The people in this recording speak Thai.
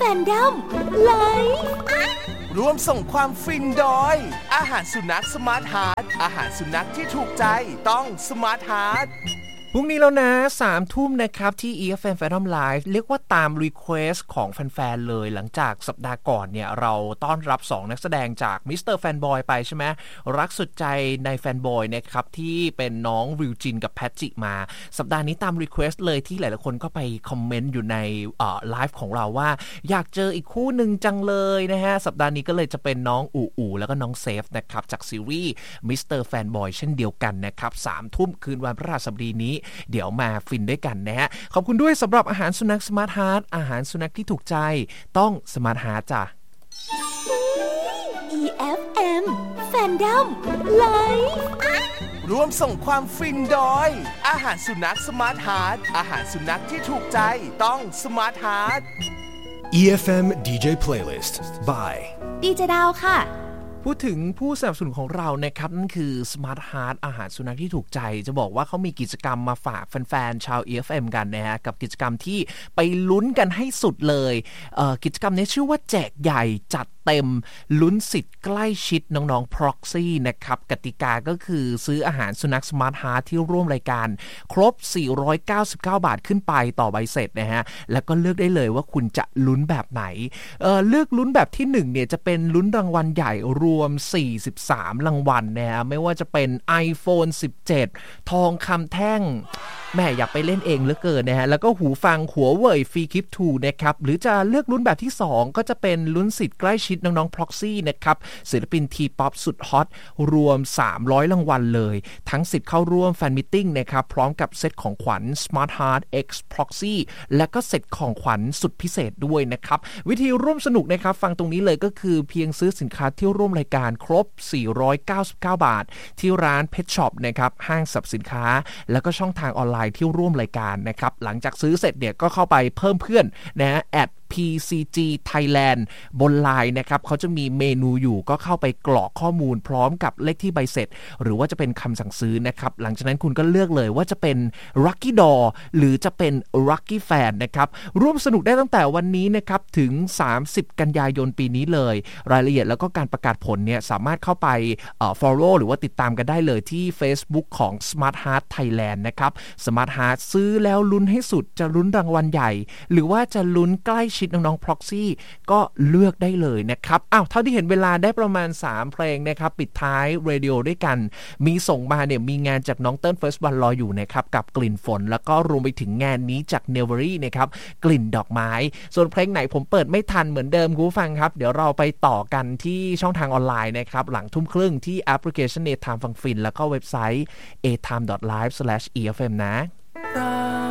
นดอมไลฟ์ร่วมส่งความฟินโดยอาหารสุนัขสมาร์ทฮาร์ทอาหารสุนัขที่ถูกใจต้องสมาร์ทฮาร์ทพรุ่งนี้แล้วนะ 3 ทุ่มนะครับที่ EFM Fandom Live เรียกว่าตามรีเควสของแฟนๆเลยหลังจากสัปดาห์ก่อนเนี่ยเราต้อนรับ2นักแสดงจากมิสเตอร์แฟนบอยไปใช่ไหมรักสุดใจในแฟนบอยนะครับที่เป็นน้องวิวจินกับแพทจิมาสัปดาห์นี้ตามรีเควสเลยที่หลายๆคนก็ไปคอมเมนต์อยู่ในไลฟ์ของเราว่าอยากเจออีกคู่หนึ่งจังเลยนะฮะสัปดาห์นี้ก็เลยจะเป็นน้องอู๋แล้วก็น้องเซฟนะครับจากซีรีส์มิสเตอร์แฟนบอยเช่นเดียวกันนะครับ 3 ทุ่มคืนวันพฤหัสบดีนี้เดี๋ยวมาฟินด้วยกันนะฮะขอบคุณด้วยสำหรับอาหารสุนัขสมาร์ทฮาร์ทอาหารสุนัขที่ถูกใจต้องสมาร์ทฮาร์ทจ้ะ EFM Fandom Live ร่วมส่งความฟินโดยอาหารสุนัขสมาร์ทฮาร์ทอาหารสุนัขที่ถูกใจต้องสมาร์ทฮาร์ท EFM DJ Playlist by ดีเจดาวค่ะพูดถึงผู้สนับสนุนของเรานะครับนั่นคือ Smart Heart อาหารสุนัขที่ถูกใจจะบอกว่าเขามีกิจกรรมมาฝากแฟนๆชาว EFM กันนะฮะกับกิจกรรมที่ไปลุ้นกันให้สุดเลยกิจกรรมนี้ชื่อว่าแจกใหญ่จัดเต็มลุ้นสิทธิ์ใกล้ชิดน้องๆ Proxy นะครับกติกาก็คือซื้ออาหารสุนัข Smart Heart ที่ร่วมรายการครบ499 บาทขึ้นไปต่อใบเสร็จนะฮะแล้วก็เลือกได้เลยว่าคุณจะลุ้นแบบไหนเลือกลุ้นแบบที่1เนี่ยจะเป็นลุ้นรางวัลใหญ่รวม43รางวัลนะฮะไม่ว่าจะเป็น iPhone 17 ทองคำแท่งแม่อยากไปเล่นเองเหลือเกินนะฮะแล้วก็หูฟังหัวเว่ย Flip 2 นะครับหรือจะเลือกลุ้นแบบที่2ก็จะเป็นลุ้นสิทธิ์ใกล้ชิดน้องๆ Proxy นะครับศิลปิน T-POP สุดฮอตรวม300รางวัลเลยทั้งสิทธิ์เข้าร่วมแฟนมิทติ้งนะครับพร้อมกับเซตของขวัญ Smart Heart X Proxy และก็เซตของขวัญสุดพิเศษด้วยนะครับวิธีร่วมสนุกนะครับฟังตรงนี้เลยก็คือเพียงซื้อสินค้าที่ร่วมรายการครบ499 บาทที่ร้าน Pet Shop นะครับห้างสรรพสินค้าแล้วก็ช่องทางออนไลน์ที่ร่วมรายการนะครับหลังจากซื้อเสร็จเนี่ยก็เข้าไปเพิ่มเพื่อนนะ@PCG Thailand บนไลน์นะครับเขาจะมีเมนูอยู่ก็เข้าไปกรอกข้อมูลพร้อมกับเลขที่ใบเสร็จหรือว่าจะเป็นคำสั่งซื้อนะครับหลังจากนั้นคุณก็เลือกเลยว่าจะเป็น Lucky Door หรือจะเป็น Lucky Fan นะครับร่วมสนุกได้ตั้งแต่วันนี้นะครับถึง30กันยายนปีนี้เลยรายละเอียดแล้วก็การประกาศผลเนี่ยสามารถเข้าไปfollow หรือว่าติดตามกันได้เลยที่ Facebook ของ Smart Heart Thailand นะครับ Smart Heart ซื้อแล้วลุ้นให้สุดจะลุ้นรางวัลใหญ่หรือว่าจะลุ้นใกล้ชิดน้องๆ Proxy ก็เลือกได้เลยนะครับเท่าที่เห็นเวลาได้ประมาณ3เพลงนะครับปิดท้ายเรดิโอด้วยกันมีส่งมาเนี่ยมีงานจากน้องเติ้ล First One รออยู่นะครับกับกลิ่นฝนแล้วก็รวมไปถึงงานนี้จาก Nevery นะครับกลิ่นดอกไม้ส่วนเพลงไหนผมเปิดไม่ทันเหมือนเดิมคุณผู้ฟังครับเดี๋ยวเราไปต่อกันที่ช่องทางออนไลน์นะครับหลังทุ่มครึ่งที่แอปพลิเคชัน A Time ฟังฟินแล้วก็เว็บไซต์ atime.live/efm นะ